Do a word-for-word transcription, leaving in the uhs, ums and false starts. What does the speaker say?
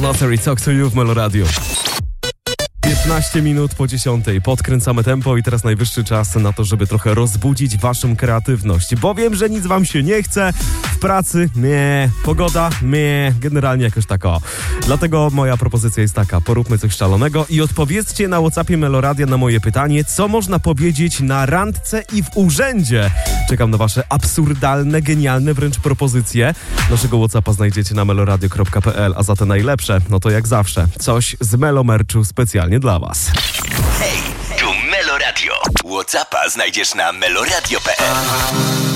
Unnecessary Talk to You w Melo Radio. piętnaście minut po dziesiątej. Podkręcamy tempo i teraz najwyższy czas na to, żeby trochę rozbudzić waszą kreatywność. Bo wiem, że nic wam się nie chce. W pracy? Nie. Pogoda? Nie. Generalnie jakoś tak o. Dlatego moja propozycja jest taka. Poróbmy coś szalonego i odpowiedzcie na WhatsAppie Meloradia na moje pytanie, co można powiedzieć na randce i w urzędzie. Czekam na wasze absurdalne, genialne wręcz propozycje. Naszego WhatsAppa znajdziecie na meloradio kropka p l, a za te najlepsze, no to jak zawsze, coś z Melomerczu specjalnie dla was. Hej, tu Melo Radio. WhatsAppa znajdziesz na meloradio kropka p l.